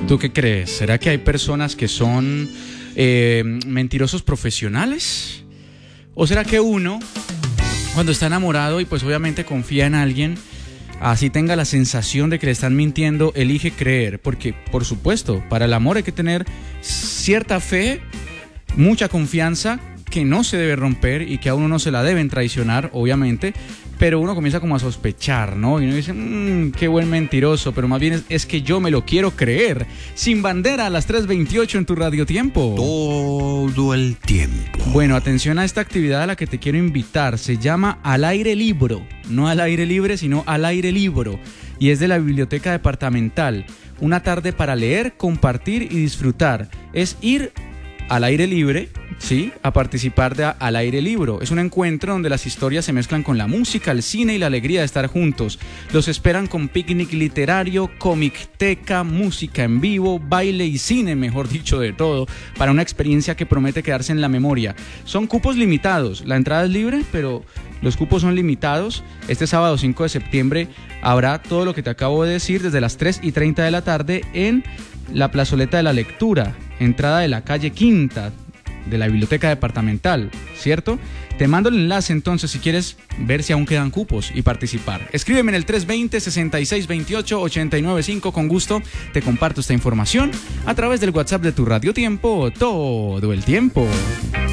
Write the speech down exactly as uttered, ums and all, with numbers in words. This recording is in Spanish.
¿Tú qué crees? ¿Será que hay personas que son eh, mentirosos profesionales? ¿O será que uno, cuando está enamorado y pues obviamente confía en alguien, así tenga la sensación de que le están mintiendo, elige creer? Porque, por supuesto, para el amor hay que tener cierta fe, mucha confianza, que no se debe romper y que a uno no se la deben traicionar, obviamente, pero uno comienza como a sospechar, ¿no? Y uno dice, mmm, qué buen mentiroso, pero más bien es, es que yo me lo quiero creer. Sin Bandera, a las tres veintiocho en tu Radio Tiempo. Todo el tiempo. Bueno, atención a esta actividad a la que te quiero invitar. Se llama Al Aire Libro. No al aire libre, sino Al Aire Libro. Y es de la Biblioteca Departamental. Una tarde para leer, compartir y disfrutar. Es ir al aire libre, sí, a participar de Al Aire Libro. Es un encuentro donde las historias se mezclan con la música, el cine y la alegría de estar juntos. Los esperan con picnic literario, comicteca, música en vivo, baile y cine, mejor dicho, de todo, para una experiencia que promete quedarse en la memoria. Son cupos limitados, la entrada es libre, pero los cupos son limitados. Este sábado cinco de septiembre habrá todo lo que te acabo de decir desde las tres y treinta de la tarde en la Plazoleta de la Lectura, entrada de la calle Quinta de la Biblioteca Departamental, ¿cierto? Te mando el enlace entonces si quieres ver si aún quedan cupos y participar. Escríbeme en el tres veinte, sesenta y seis veintiocho, ochenta y nueve cinco, con gusto te comparto esta información a través del WhatsApp de tu Radio Tiempo todo el tiempo.